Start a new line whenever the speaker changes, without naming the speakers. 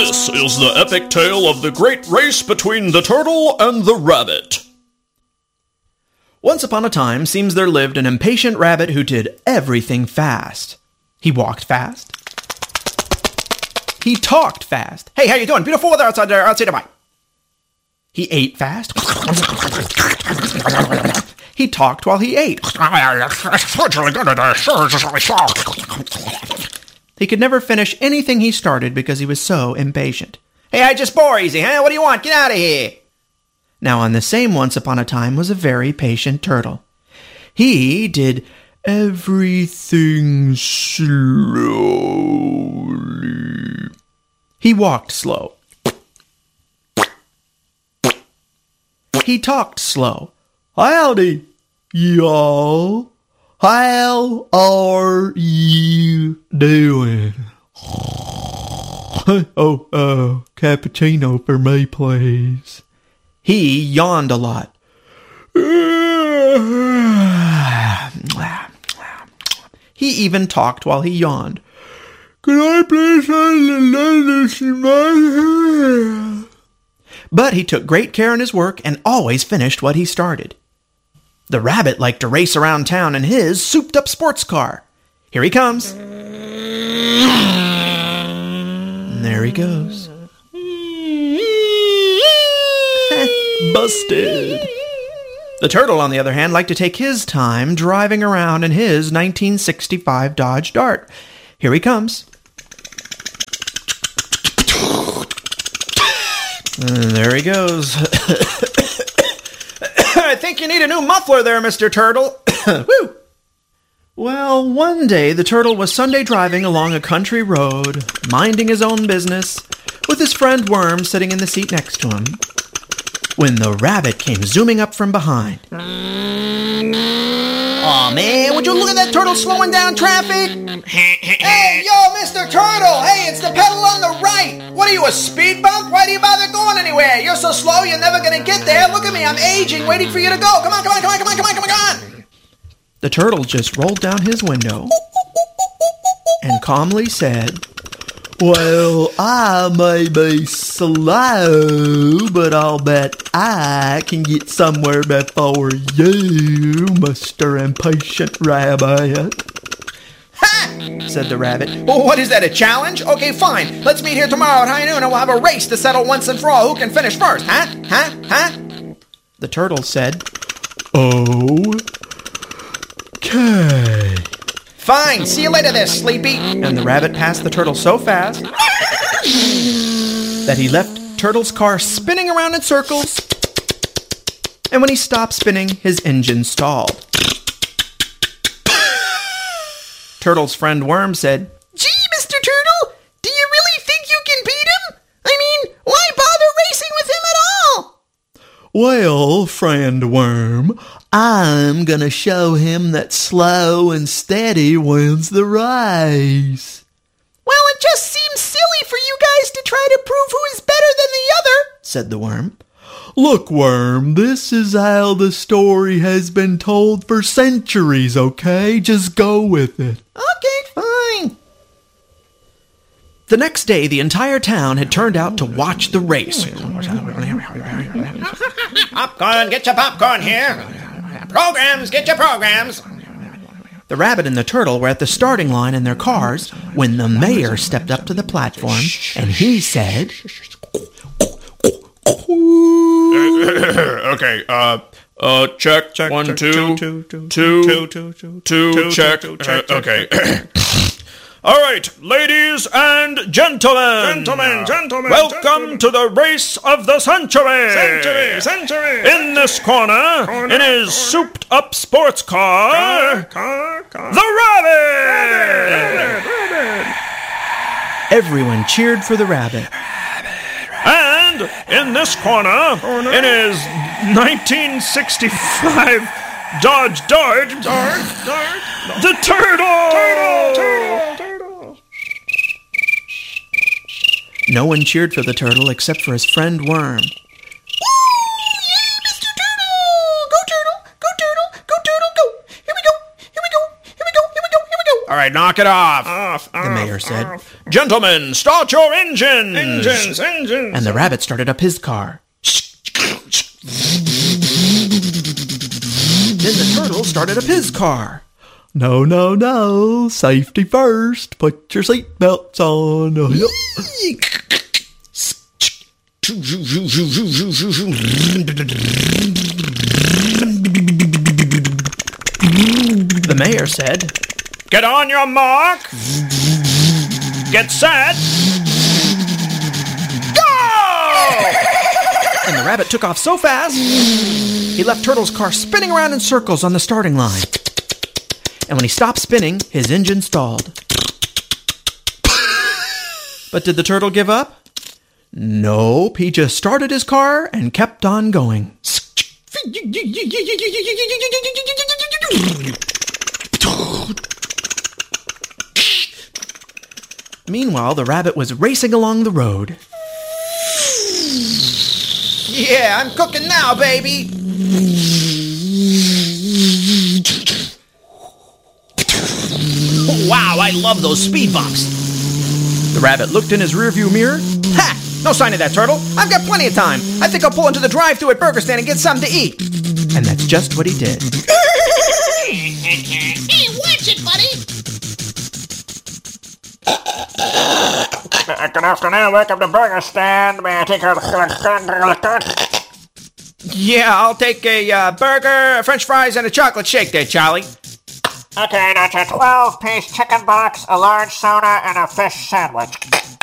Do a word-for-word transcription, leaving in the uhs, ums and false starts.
This is the epic tale of the great race between the turtle and the rabbit.
Once upon a time, seems there lived an impatient rabbit who did everything fast. He walked fast. He talked fast. Hey, how you doing? Beautiful weather outside there. I'll say goodbye. He ate fast. He talked while he ate. He could never finish anything he started because he was so impatient. Hey, I just bore easy, huh? What do you want? Get out of here. Now, on the same once upon a time was a very patient turtle. He did everything slowly. He walked slow. He talked slow. Howdy, y'all. How are you doing? Oh, uh, cappuccino for me, please. He yawned a lot. He even talked while he yawned. Can I please have the lettuce in my hair? But he took great care in his work and always finished what he started. The rabbit liked to race around town in his souped-up sports car. Here he comes. And there he goes. Busted. The turtle, on the other hand, liked to take his time driving around in his nineteen sixty-five Dodge Dart. Here he comes. And there he goes. I think you need a new muffler there, Mister Turtle. Woo! Well, one day the turtle was Sunday driving along a country road, minding his own business, with his friend Worm sitting in the seat next to him, when the rabbit came zooming up from behind. Aw, oh, man, would you look at that turtle slowing down traffic? Hey, yo, Mister Turtle! Hey, it's the pedal on the right! What are you, a speed bump? Why do you bother going anywhere? You're so slow, you're never gonna get there. Look at me, I'm aging, waiting for you to go. Come on, come on, come on, come on, come on, come on, come on! The turtle just rolled down his window and calmly said, well, I may be slow, but I'll bet I can get somewhere before you, Mister Impatient Rabbit. Ha! Said the rabbit. Well, what is that, a challenge? Okay, fine. Let's meet here tomorrow at high noon and we'll have a race to settle once and for all who can finish first. Huh? Huh? Huh? The turtle said, okay. Fine, see you later there, Sleepy. And the rabbit passed the turtle so fast that he left Turtle's car spinning around in circles. And when he stopped spinning, his engine stalled. Turtle's friend Worm said, gee, Mister Turtle, do you really think you can beat him? I mean, why bother racing with him at all? Well, friend Worm, I'm gonna show him that slow and steady wins the race. Well, it just seems silly for you guys to try to prove who is better than the other, said the worm. Look, Worm, this is how the story has been told for centuries, okay? Just go with it. Okay, fine. The next day, the entire town had turned out to watch the race. Popcorn, get your popcorn here. Programs, get your programs. The rabbit and the turtle were at the starting line in their cars when the mayor stepped up to the platform and he said,
okay, uh, uh, check, check, one, two, two, two, two, two, check, okay. All right, ladies and gentlemen,
gentlemen, gentlemen,
welcome
gentlemen.
to the race of the century.
Century, century.
In this corner,
corner
in his
corner.
souped-up sports car,
car, car, car.
the rabbit.
Rabbit, rabbit.
Everyone cheered for the rabbit.
And in this corner,
corner.
in his nineteen sixty-five Dodge Dart,
Dart, dart.
the turtle.
Turtle, turtle, turtle.
No one cheered for the turtle except for his friend Worm.
Woo! Yay, Mister Turtle! Go, Turtle! Go, Turtle! Go, Turtle! Go! Here we go! Here we go! Here we go! Here we go! Here we go!
All right, knock it off.
Off,
The
off,
mayor said.
off,
Gentlemen, start your engines!
Engines, engines.
And the rabbit started up his car. Then the turtle started up his car. No, no, no. Safety first. Put your seatbelts on. The mayor said,
Get on your mark! Get set! Go!
and the rabbit took off so fast, he left Turtle's car spinning around in circles on the starting line. And when he stopped spinning, his engine stalled. But did the turtle give up? Nope, he just started his car and kept on going. Meanwhile, the rabbit was racing along the road.
Yeah, I'm cooking now, baby.
Wow, I love those speed bumps. The rabbit looked in his rearview mirror.
Ha! No sign of that, Turtle. I've got plenty of time. I think I'll pull into the drive-thru at Burger Stand and get something to eat.
And that's just what he did.
Hey, watch it, buddy.
Uh, good afternoon. Welcome to Burger Stand. May I take a...
Yeah, I'll take a uh, burger, french fries, and a chocolate shake there, Charlie.
Okay, that's a twelve-piece chicken box, a large soda, and a fish sandwich.